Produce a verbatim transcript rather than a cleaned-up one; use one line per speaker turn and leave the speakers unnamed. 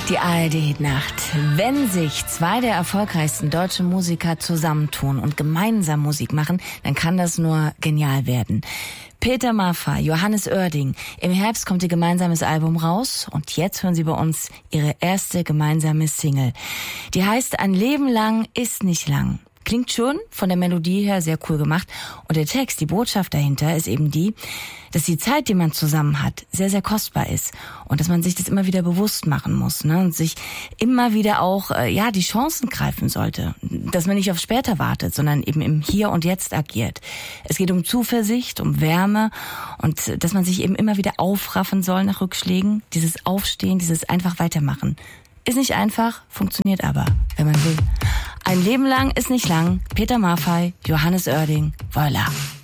Die A R D-Nacht. Wenn sich zwei der erfolgreichsten deutschen Musiker zusammentun und gemeinsam Musik machen, dann kann das nur genial werden. Peter Maffay, Johannes Oerding. Im Herbst kommt ihr gemeinsames Album raus und jetzt hören Sie bei uns ihre erste gemeinsame Single. Die heißt Ein Leben lang ist nicht lang. Klingt schon von der Melodie her sehr cool gemacht. Und der Text, die Botschaft dahinter ist eben die, dass die Zeit, die man zusammen hat, sehr, sehr kostbar ist. Und dass man sich das immer wieder bewusst machen muss, ne? Und sich immer wieder auch, äh, ja, die Chancen greifen sollte. Dass man nicht auf später wartet, sondern eben im Hier und Jetzt agiert. Es geht um Zuversicht, um Wärme und dass man sich eben immer wieder aufraffen soll nach Rückschlägen. Dieses Aufstehen, dieses einfach weitermachen. Ist nicht einfach, funktioniert aber, wenn man will. Ein Leben lang ist nicht lang. Peter Maffay, Johannes Oerding, voilà.